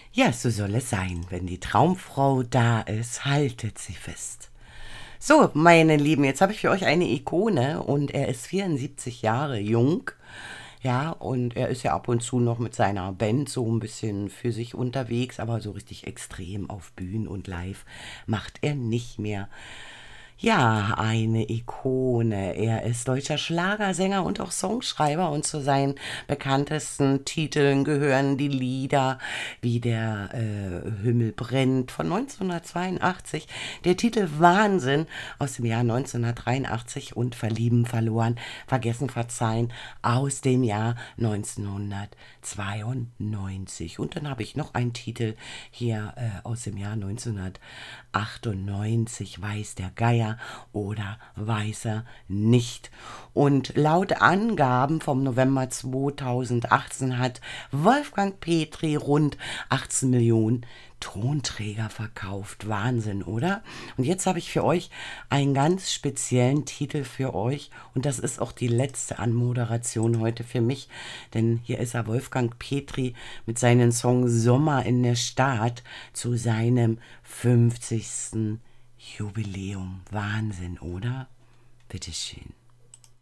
Ja, so soll es sein. Wenn die Traumfrau da ist, haltet sie fest. So, meine Lieben, jetzt habe ich für euch eine Ikone und er ist 74 Jahre jung. Ja, und er ist ja ab und zu noch mit seiner Band so ein bisschen für sich unterwegs, aber so richtig extrem auf Bühnen und live macht er nicht mehr. Ja, eine Ikone. Er ist deutscher Schlagersänger und auch Songschreiber und zu seinen bekanntesten Titeln gehören die Lieder wie der Himmel brennt von 1982, der Titel Wahnsinn aus dem Jahr 1983 und Verlieben verloren, vergessen verzeihen aus dem Jahr 1992. Und dann habe ich noch einen Titel hier aus dem Jahr 1998, Weiß der Geier oder weiß er nicht. Und laut Angaben vom November 2018 hat Wolfgang Petri rund 18 Millionen Tonträger verkauft. Wahnsinn, oder? Und jetzt habe ich für euch einen ganz speziellen Titel für euch und das ist auch die letzte Anmoderation heute für mich, denn hier ist er Wolfgang Petri mit seinem Song Sommer in der Stadt zu seinem 50. Jubiläum. Wahnsinn, oder? Bitteschön.